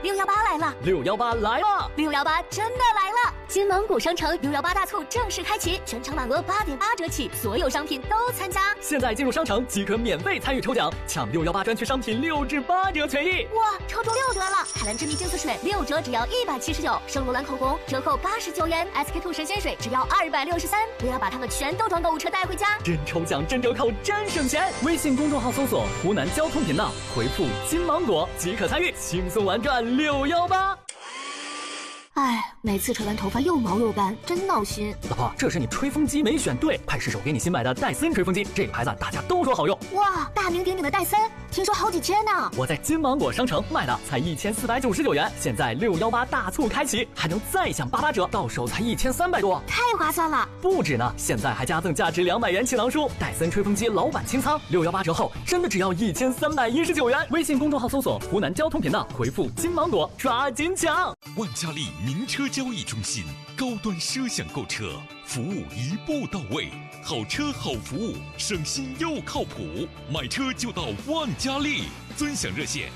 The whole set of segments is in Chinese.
618来了 ！618来了 ！618真的来了！金芒果商城618大促正式开启，全场满额8.8折起，所有商品都参加。 现在进入商城即可免费参与抽奖，抢618专区商品6至8折权益。 哇，超出6折了！海蓝之谜净丝水6折只要179，圣罗兰口红折扣89元 ，SK2 神仙水只要263。不要把它们全都装购物车带回家， 真抽奖、真折扣、真省钱！微信公众号搜索湖南交通频道，回复金芒果即可参与，轻松玩转618。 哎，每次吹完头发又毛又干，真闹心。 老婆，这是你吹风机没选对，派试手给你新买的戴森吹风机，这个牌子大家都说好用。 哇，大名鼎鼎的戴森，听说好几千呢。 我在金芒果商城买的才1499元，现在618大促开启，还能再享88折，到手才1300多， 太划算了。 不止呢，现在还加赠价值200元气囊书，戴森吹风机老板清仓，618折后真的只要1319元。微信公众号搜索湖南交通频道，回复金芒果，抓紧抢！ 万家丽名车交易中心，高端奢享购车，服务一步到位，好车好服务，省心又靠谱，买车就到万家丽，尊享热线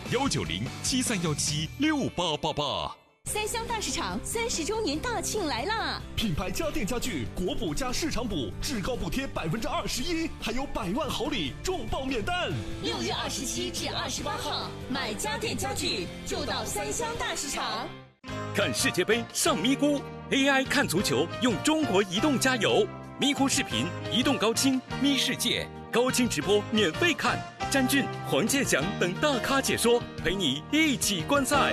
19073176888。 三湘大市场30周年大庆来啦！ 品牌家电家具国补加市场补，至高补贴21%，还有100万好礼，重磅免单。 6月27至28号，买家电家具就到三湘大市场。 看世界杯上咪咕 ，AI 看足球用中国移动加油，咪咕视频、移动高清咪世界高清直播免费看，詹俊、黄健翔等大咖解说，陪你一起观赛。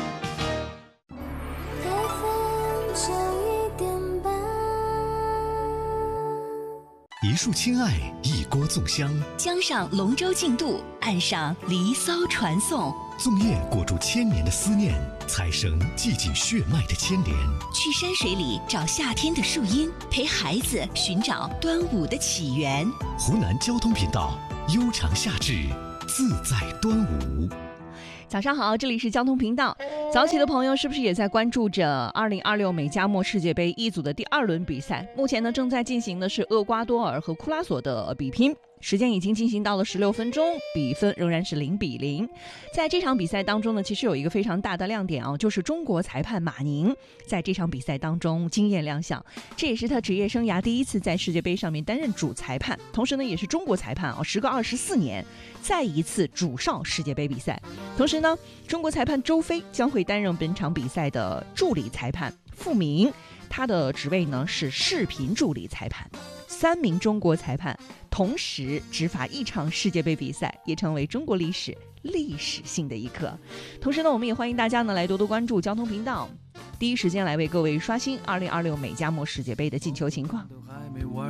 一束亲爱，一锅粽香， 江上龙舟竞渡，岸上离骚传颂。 粽叶裹住千年的思念，彩绳系紧血脉的牵连。 去山水里找夏天的树荫，陪孩子寻找端午的起源。 湖南交通频道，悠长夏至，自在端午。 早上好，这里是交通频道。早起的朋友是不是也在关注着2026美加墨世界杯一组的第2轮比赛？目前呢，正在进行的是厄瓜多尔和库拉索的比拼。时间已经进行到了16分钟，比分仍然是0-0。在这场比赛当中呢，其实有一个非常大的亮点啊，就是中国裁判马宁在这场比赛当中惊艳亮相，这也是他职业生涯第一次在世界杯上面担任主裁判，同时呢，也是中国裁判啊，时隔24年再一次主上世界杯比赛。同时呢，中国裁判周飞将会担任本场比赛的助理裁判，傅明他的职位呢是视频助理裁判。3名中国裁判同时执法一场世界杯比赛，也成为中国历史性的一刻。同时呢，我们也欢迎大家呢来多多关注交通频道，第一时间来为各位刷新2026美加墨世界杯的进球情况。